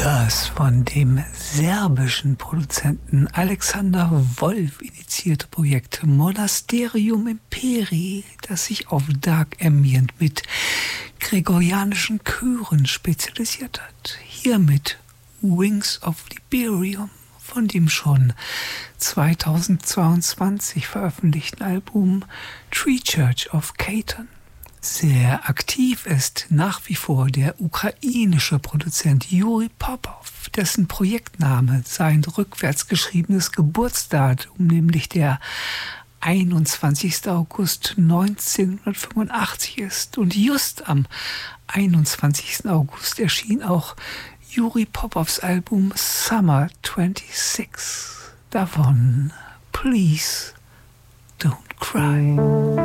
Das von dem serbischen Produzenten Alexander Wolf initiierte Projekt Monasterium Imperii, das sich auf Dark Ambient mit gregorianischen Chören spezialisiert hat. Hier mit Wings of Liberium, von dem schon 2022 veröffentlichten Album Tree Church of Caton. Sehr aktiv ist nach wie vor der ukrainische Produzent Juri Popov, dessen Projektname sein rückwärts geschriebenes Geburtsdatum, nämlich der 21. August 1985 ist. Und just am 21. August erschien auch Juri Popovs Album Summer 26. Davon Please Don't Cry.